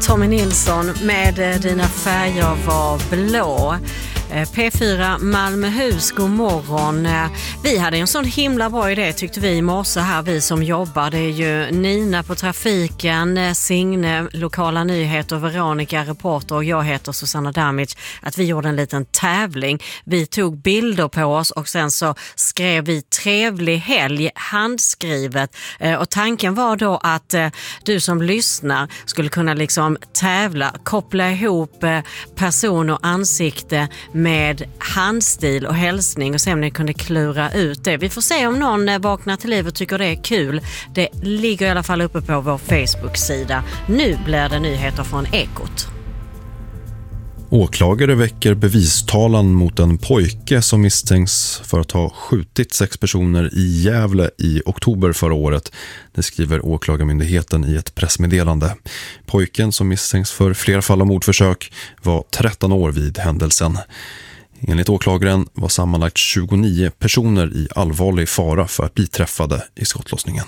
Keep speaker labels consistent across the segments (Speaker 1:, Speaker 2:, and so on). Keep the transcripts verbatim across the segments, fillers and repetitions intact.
Speaker 1: Tommy Nilsson med Dina färger var blå. P fyra Malmöhus, god morgon. Vi hade en sån himla bra idé tyckte vi i morse här, vi som jobbar. Det är ju Nina på trafiken, Signe, lokala nyheter, Veronica, reporter och jag heter Susanna Damic. Att vi gjorde en liten tävling. Vi tog bilder på oss och sen så skrev vi trevlig helg handskrivet. Och tanken var då att du som lyssnar skulle kunna liksom tävla, koppla ihop person och ansikte med handstil och hälsning och se om ni kunde klura ut det. Vi får se om någon vaknar till liv och tycker det är kul. Det ligger i alla fall uppe på vår Facebook-sida. Nu blir det nyheter från Ekot.
Speaker 2: Åklagare väcker bevistalan mot en pojke som misstänks för att ha skjutit sex personer i Gävle i oktober förra året. Det skriver åklagarmyndigheten i ett pressmeddelande. Pojken som misstänks för flera fall av mordförsök var tretton år vid händelsen. Enligt åklagaren var sammanlagt tjugonio personer i allvarlig fara för att bli träffade i skottlossningen.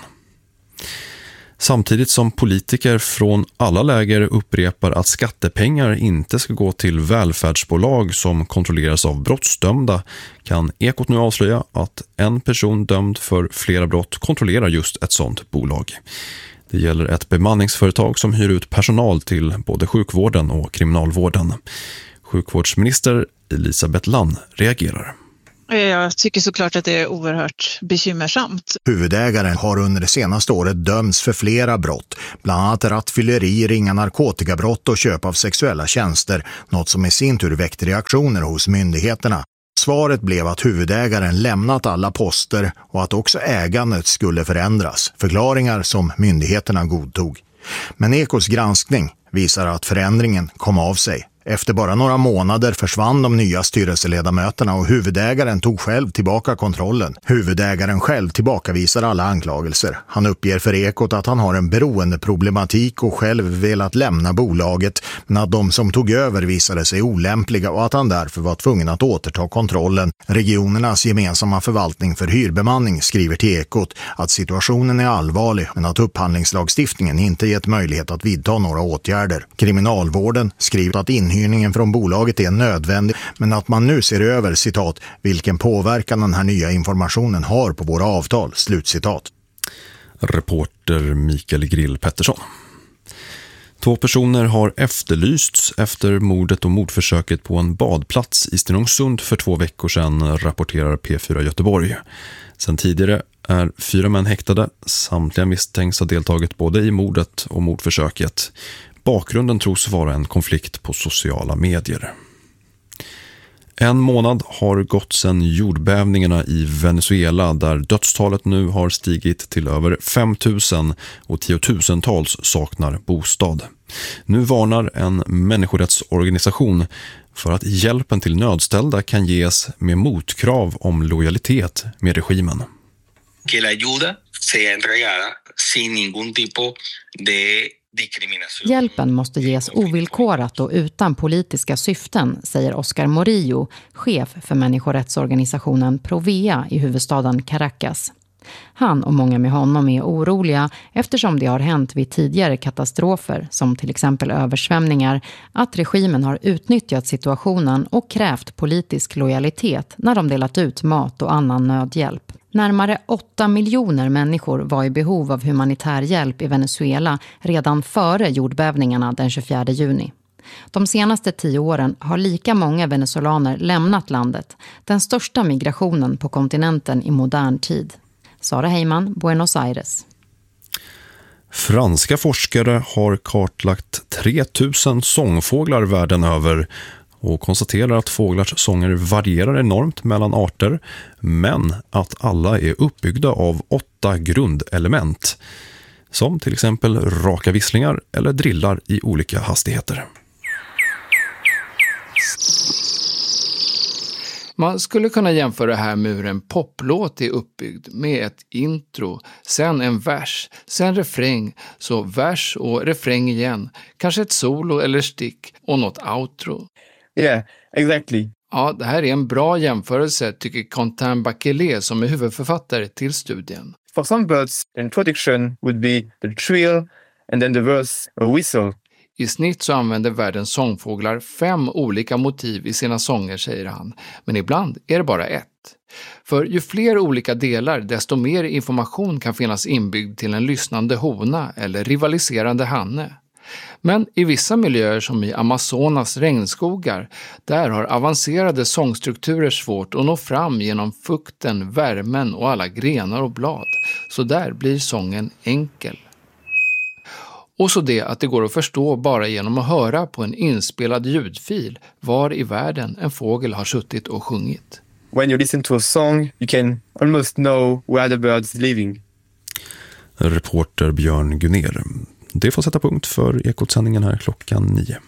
Speaker 2: Samtidigt som politiker från alla läger upprepar att skattepengar inte ska gå till välfärdsbolag som kontrolleras av brottsdömda kan Ekot nu avslöja att en person dömd för flera brott kontrollerar just ett sådant bolag. Det gäller ett bemanningsföretag som hyr ut personal till både sjukvården och kriminalvården. Sjukvårdsminister Elisabeth Lann reagerar.
Speaker 3: Jag tycker såklart att det är oerhört bekymmersamt.
Speaker 4: Huvudägaren har under det senaste året dömts för flera brott, bland annat rattfylleri, ringa narkotikabrott och köp av sexuella tjänster, något som i sin tur väckte reaktioner hos myndigheterna. Svaret blev att huvudägaren lämnat alla poster och att också ägandet skulle förändras, förklaringar som myndigheterna godtog. Men Ekots granskning visar att förändringen kom av sig. Efter bara några månader försvann de nya styrelseledamöterna och huvudägaren tog själv tillbaka kontrollen. Huvudägaren själv tillbakavisar alla anklagelser. Han uppger för Ekot att han har en beroendeproblematik och själv velat lämna bolaget, men att de som tog över visade sig olämpliga och att han därför var tvungen att återta kontrollen. Regionernas gemensamma förvaltning för hyrbemanning skriver till Ekot att situationen är allvarlig men att upphandlingslagstiftningen inte gett möjlighet att vidta några åtgärder. Kriminalvården skriver att in Hyrningen från bolaget är nödvändig, men att man nu ser över, citat, vilken påverkan den här nya informationen har på våra avtal, slutcitat.
Speaker 2: Reporter Mikael Grill Pettersson. Två personer har efterlysts efter mordet och mordförsöket på en badplats i Stenungsund för två veckor sedan, rapporterar P fyra Göteborg. Sen tidigare är fyra män häktade, samtliga misstänks ha deltagit både i mordet och mordförsöket. Bakgrunden tros vara en konflikt på sociala medier. En månad har gått sedan jordbävningarna i Venezuela där dödstalet nu har stigit till över fem tusen och tiotusentals saknar bostad. Nu varnar en människorättsorganisation för att hjälpen till nödställda kan ges med motkrav om lojalitet med regimen.
Speaker 5: Que la ayuda sea entregada sin ningún tipo de
Speaker 6: Hjälpen måste ges ovillkorat och utan politiska syften, säger Oscar Morillo, chef för människorättsorganisationen Provea i huvudstaden Caracas. Han och många med honom är oroliga eftersom det har hänt vid tidigare katastrofer, som till exempel översvämningar, att regimen har utnyttjat situationen och krävt politisk lojalitet när de delat ut mat och annan nödhjälp. Närmare åtta miljoner människor var i behov av humanitär hjälp i Venezuela redan före jordbävningarna den tjugofjärde juni. De senaste tio åren har lika många venezolaner lämnat landet, den största migrationen på kontinenten i modern tid. Sara Heyman, Buenos Aires.
Speaker 2: Franska forskare har kartlagt tre tusen sångfåglar världen över och konstaterar att fåglars sånger varierar enormt mellan arter, men att alla är uppbyggda av åtta grundelement, som till exempel raka visslingar eller drillar i olika hastigheter.
Speaker 7: Man skulle kunna jämföra det här med hur en poplåt är uppbyggd med ett intro, sen en vers, sen refräng, så vers och refräng igen, kanske ett solo eller stick och något outro.
Speaker 8: Yeah, exactly.
Speaker 7: Ja, det här är en bra jämförelse, tycker Quentin Bachelet som är huvudförfattare till studien.
Speaker 8: For some birds, the introduction would be the trill and then the verse a whistle.
Speaker 7: I snitt så använder världens sångfåglar fem olika motiv i sina sånger, säger han. Men ibland är det bara ett. För ju fler olika delar, desto mer information kan finnas inbyggd till en lyssnande hona eller rivaliserande hanne. Men i vissa miljöer som i Amazonas regnskogar, där har avancerade sångstrukturer svårt att nå fram genom fukten, värmen och alla grenar och blad. Så där blir sången enkel. Och så det att det går att förstå bara genom att höra på en inspelad ljudfil var i världen en fågel har suttit och sjungit.
Speaker 8: When you listen to a song, you can almost know where the bird is living.
Speaker 2: Reporter Björn Gunner. Det får sätta punkt för Ekot-sändningen här klockan nio.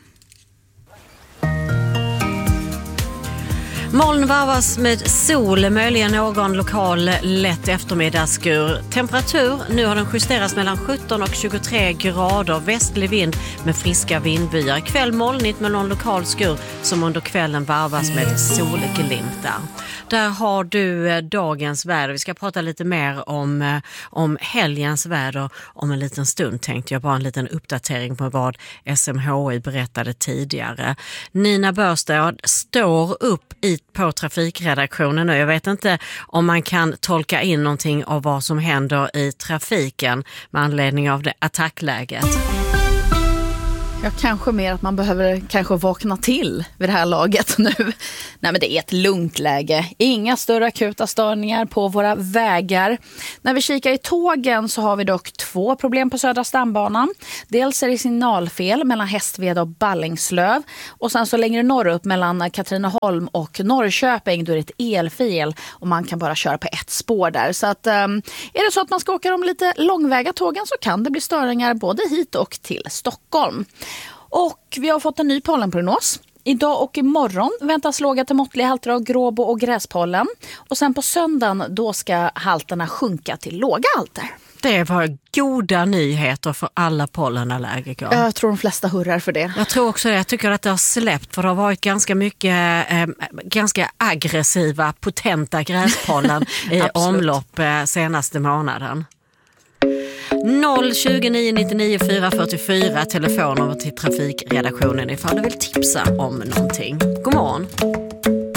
Speaker 1: Moln varvas med sol, möjligen någon lokal lätt eftermiddagsskur. Temperatur, nu har den justerats mellan sjutton och tjugotre grader, västlig vind med friska vindbyar. Kväll molnigt med någon lokal skur som under kvällen varvas med solglimtar. Där har du dagens väder. Vi ska prata lite mer om, om helgens väder om en liten stund, tänkte jag. Bara en liten uppdatering på vad S M H I berättade tidigare. Nina Börstad står upp i på trafikredaktionen nu. Jag vet inte om man kan tolka in någonting av vad som händer i trafiken med anledning av det attackläget.
Speaker 9: Ja, kanske mer att man behöver kanske vakna till vid det här laget nu. Nej, men det är ett lugnt läge. Inga större akuta störningar på våra vägar. När vi kikar i tågen så har vi dock två problem på Södra stambanan. Dels är det signalfel mellan Hästved och Ballingslöv. Och sen så längre norrut mellan Katrineholm och Norrköping, då är det ett elfel och man kan bara köra på ett spår där. Så att, um, är det så att man ska åka de lite långväga tågen så kan det bli störningar både hit och till Stockholm. Och vi har fått en ny pollenprognos. Idag och imorgon väntas låga till måttliga halter av gråbo och gräspollen. Och sen på söndagen då ska halterna sjunka till låga halter.
Speaker 1: Det var goda nyheter för alla pollenallergiker.
Speaker 9: Jag tror de flesta hurrar för det.
Speaker 1: Jag tror också det. Jag tycker att det har släppt, för det har varit ganska mycket eh, ganska aggressiva, potenta gräspollen i omlopp eh, senaste månaden. noll tjugo nio nittionio fyra fyrtiofyra telefonnummer till trafikredaktionen ifall du vill tipsa om någonting. God morgon.